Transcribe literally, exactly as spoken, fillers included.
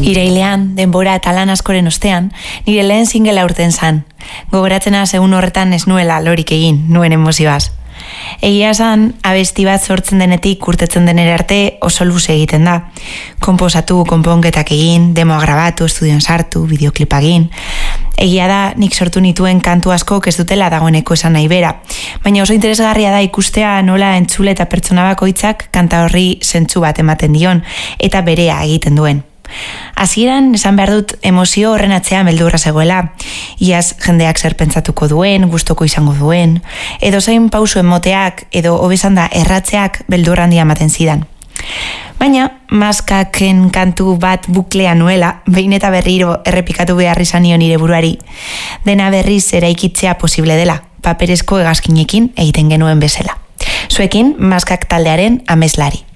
Irailean, denbora eta lan askoren ostean, nire lehen singela urten zan. Gogoratzen az egun horretan ez nuela lorik egin, nuen emozioaz. Egia esan, abesti bat sortzen denetik urtetzen denera arte oso luze egiten da. Konposatu, konponketak egin, demoa grabatu, estudion sartu, bideoklipa egin. Egia da, nik sortu nituen kantu askok ez dutela dagoeneko esan nahi bera. Baina oso interesgarria da ikustea nola entzule eta pertsona bakoitzak kanta horri zentzu bat ematen dion eta berea egiten duen. Hasieran esan behar dut emozio horren atzean beldurra zegoela. Iaz jendeak zer pentsatuko duen, gustoko izango duen, edo zein pausu emoteak, edo hobesan da erratzeak beldur handia ematen zidan. Baina, maskaken kantu bat buklea nuela, behin eta berriro errepikatu behar izan nion nire buruari, dena berriz eraikitzea posible dela, paperezko hegazkinekin egiten genuen bezala. Zuekin, maskak taldearen ameslari.